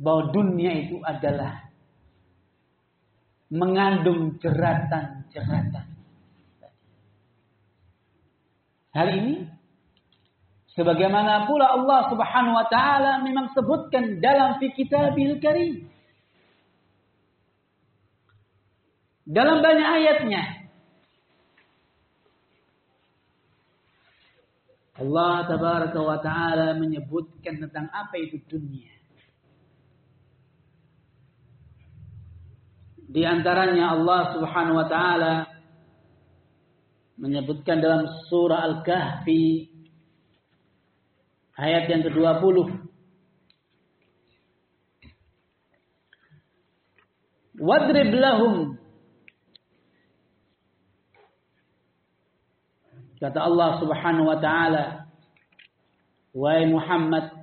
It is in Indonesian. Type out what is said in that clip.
bahwa dunia itu adalah mengandung jeratan-jeratan. Hal ini sebagaimana pula Allah Subhanahu wa taala memang sebutkan dalam fi Kitabil Karim. Dalam banyak ayatnya Allah tabaraka wa taala menyebutkan tentang apa itu dunia. Di antaranya Allah Subhanahu wa taala menyebutkan dalam surah Al-Kahfi ayat yang ke-20. Wadrib lahum, kata Allah Subhanahu wa taala, wahai Muhammad,